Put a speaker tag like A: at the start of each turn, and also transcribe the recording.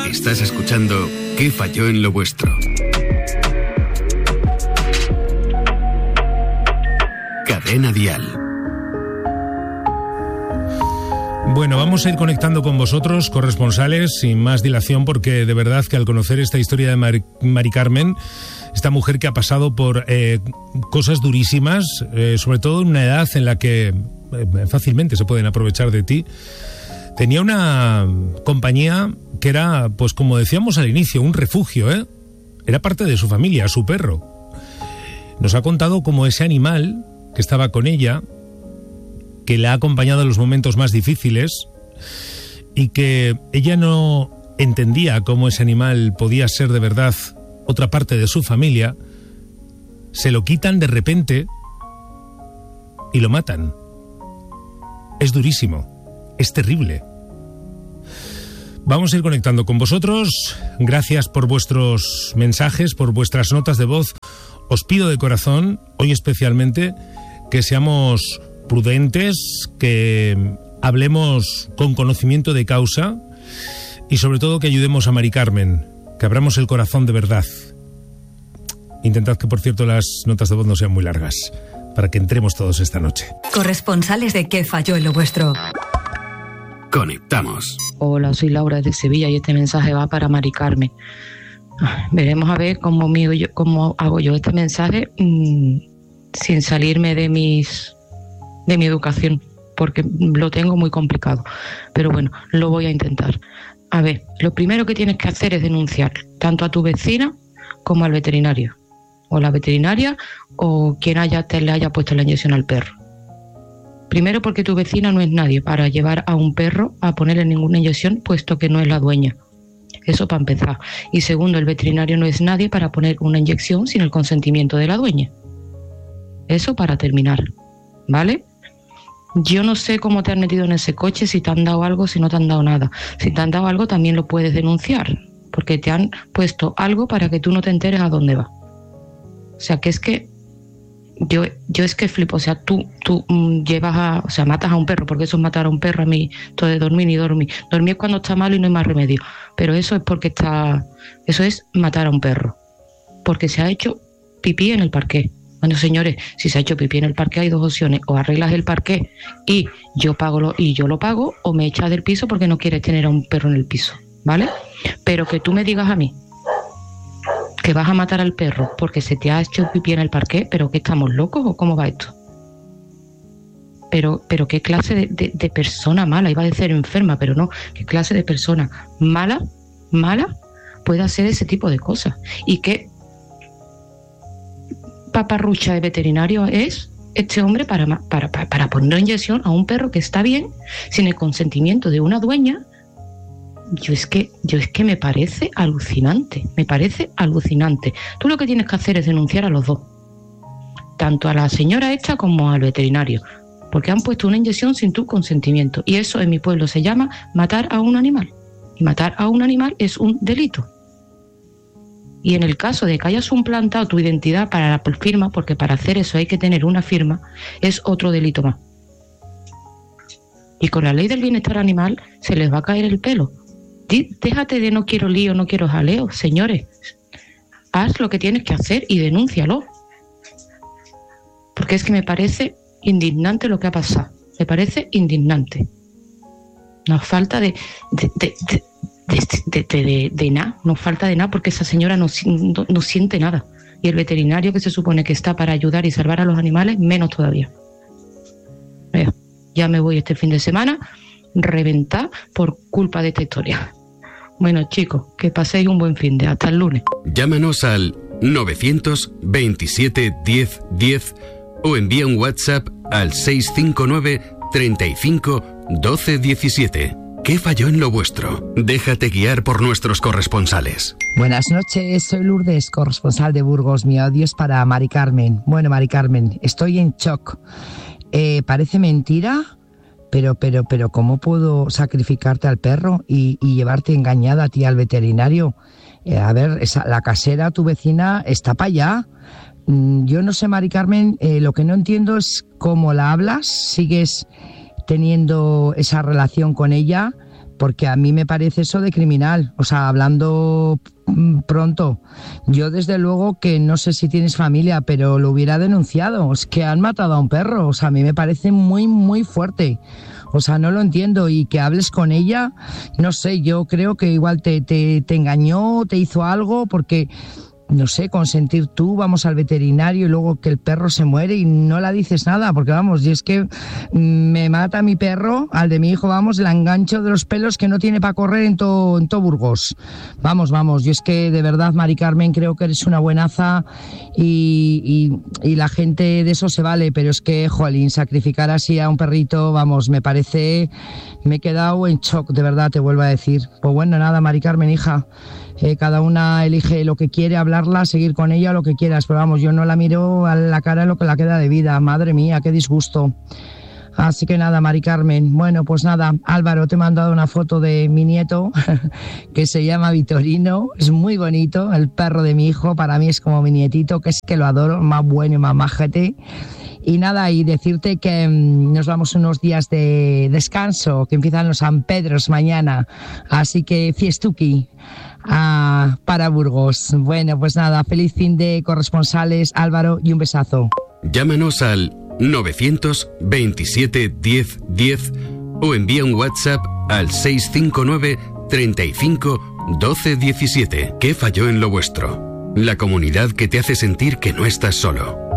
A: Estás escuchando ¿Qué falló en lo vuestro? Cadena Dial.
B: Bueno, vamos a ir conectando con vosotros, corresponsales, sin más dilación, porque de verdad que al conocer esta historia de Mari Carmen, esta mujer que ha pasado por cosas durísimas, sobre todo en una edad en la que fácilmente se pueden aprovechar de ti, tenía una compañía que era, pues como decíamos al inicio, un refugio, ¿eh? Era parte de su familia, su perro. Nos ha contado cómo ese animal que estaba con ella, que la ha acompañado en los momentos más difíciles y que ella no entendía cómo ese animal podía ser de verdad otra parte de su familia, se lo quitan de repente y lo matan. Es durísimo, es terrible. Vamos a ir conectando con vosotros. Gracias por vuestros mensajes, por vuestras notas de voz. Os pido de corazón, hoy especialmente, que seamos prudentes, que hablemos con conocimiento de causa y sobre todo que ayudemos a Mari Carmen, que abramos el corazón de verdad. Intentad que, por cierto, las notas de voz no sean muy largas, para que entremos todos esta noche.
C: Corresponsales de ¿Qué falló en lo vuestro?
A: Conectamos.
D: Hola, soy Laura de Sevilla y este mensaje va para Mari Carmen. Veremos a ver cómo hago yo este mensaje sin salirme de mi educación, porque lo tengo muy complicado. Pero bueno, lo voy a intentar. A ver, lo primero que tienes que hacer es denunciar tanto a tu vecina como al veterinario, o la veterinaria, o quien le haya puesto la inyección al perro. Primero, porque tu vecina no es nadie para llevar a un perro a ponerle ninguna inyección, puesto que no es la dueña. Eso para empezar. Y segundo, el veterinario no es nadie para poner una inyección sin el consentimiento de la dueña. Eso para terminar, ¿vale? Yo no sé cómo te han metido en ese coche, si te han dado algo, si no te han dado nada. Si te han dado algo, también lo puedes denunciar, porque te han puesto algo para que tú no te enteres a dónde va. O sea, que es que yo es que flipo. O sea, tú matas a un perro, porque eso es matar a un perro. A mí, todo de dormir ni dormir. Dormir es cuando está malo y no hay más remedio. Pero eso es porque eso es matar a un perro, porque se ha hecho pipí en el parqué. Bueno, señores, si se ha hecho pipí en el parque hay dos opciones: o arreglas el parqué y yo lo pago, o me echas del piso porque no quieres tener a un perro en el piso, ¿vale? Pero que tú me digas a mí que vas a matar al perro porque se te ha hecho pipí en el parqué, ¿pero qué, estamos locos o cómo va esto? Pero qué clase de persona mala, iba a decir enferma, pero no, qué clase de persona mala puede hacer ese tipo de cosas. Y qué paparrucha de veterinario es este hombre para poner una inyección a un perro que está bien, sin el consentimiento de una dueña. Yo es que me parece alucinante. Tú lo que tienes que hacer es denunciar a los dos, tanto a la señora esta como al veterinario, porque han puesto una inyección sin tu consentimiento, y eso en mi pueblo se llama matar a un animal, y matar a un animal es un delito. Y en el caso de que hayas suplantado tu identidad para la firma, porque para hacer eso hay que tener una firma, es otro delito más. Y con la ley del bienestar animal se les va a caer el pelo. Déjate de no quiero lío, no quiero jaleo, señores. Haz lo que tienes que hacer y denúncialo. Porque es que me parece indignante lo que ha pasado. Me parece indignante. Nos falta de nada, nos falta de nada, porque esa señora no siente nada. Y el veterinario, que se supone que está para ayudar y salvar a los animales, menos todavía. Ya me voy este fin de semana reventar por culpa de esta historia. Bueno, chicos, que paséis un buen fin de. Hasta el lunes.
A: Llámanos al 927 10 10 o envía un WhatsApp al 659 35 12 17. ¿Qué falló en lo vuestro? Déjate guiar por nuestros corresponsales.
E: Buenas noches, soy Lourdes, corresponsal de Burgos. Mi audio es para Mari Carmen. Bueno, Mari Carmen, estoy en shock. Parece mentira, pero ¿cómo puedo sacrificarte al perro y llevarte engañada a ti al veterinario? A ver, la casera, tu vecina, está para allá. Yo no sé, Mari Carmen, lo que no entiendo es cómo la hablas. Sigues teniendo esa relación con ella, porque a mí me parece eso de criminal. O sea, hablando pronto, yo desde luego que no sé si tienes familia, pero lo hubiera denunciado. Es que han matado a un perro. O sea, a mí me parece muy, muy fuerte. O sea, no lo entiendo. Y que hables con ella, no sé, yo creo que igual te engañó, te hizo algo, porque... no sé, consentir tú, vamos al veterinario y luego que el perro se muere y no la dices nada, porque vamos, y es que me mata mi perro, al de mi hijo, vamos, la engancho de los pelos que no tiene para correr en todo Burgos. Vamos, yo es que de verdad, Mari Carmen, creo que eres una buenaza y la gente de eso se vale, pero es que, jolín, sacrificar así a un perrito, vamos, me he quedado en shock, de verdad, te vuelvo a decir. Pues bueno, nada, Mari Carmen, hija, cada una elige lo que quiere, hablarla, seguir con ella, lo que quieras, pero vamos, yo no la miro a la cara en lo que la queda de vida. Madre mía, qué disgusto. Así que nada, Mari Carmen. Bueno, pues nada, Álvaro, te he mandado una foto de mi nieto que se llama Vitorino, es muy bonito, el perro de mi hijo, para mí es como mi nietito, que es que lo adoro, más bueno y más majete. Y nada, y decirte que nos vamos unos días de descanso, que empiezan los San Pedros mañana, así que fiestuki para Burgos. Bueno, pues nada, feliz fin de corresponsales, Álvaro, y un besazo.
A: Llámanos al 927 10 10 o envía un WhatsApp al 659 35 12 17. ¿Qué falló en lo vuestro? La comunidad que te hace sentir que no estás solo.